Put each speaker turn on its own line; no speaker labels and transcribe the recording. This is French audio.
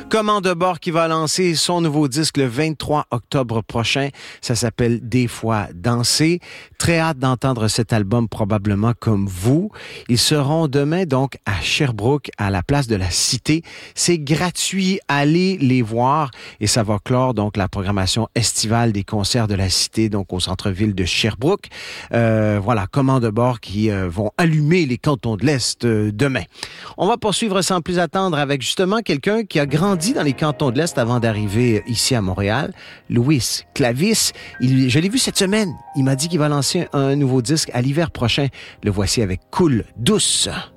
Commande de bord qui va lancer son nouveau disque le 23 octobre prochain. Ça s'appelle Des fois danser. Très hâte d'entendre cet album probablement comme vous. Ils seront demain donc à Sherbrooke, à la place de la Cité. C'est gratuit. Allez les voir et ça va clore donc la programmation estivale des concerts de la Cité, donc au centre-ville de Sherbrooke. Voilà, commande de bord qui vont allumer les cantons de l'Est demain. On va poursuivre sans plus attendre avec justement quelqu'un qui a grandi dans les cantons de l'Est avant d'arriver ici à Montréal, Louis Clavis. Je l'ai vu cette semaine. Il m'a dit qu'il va lancer un nouveau disque à l'hiver prochain. Le voici avec Coule douce.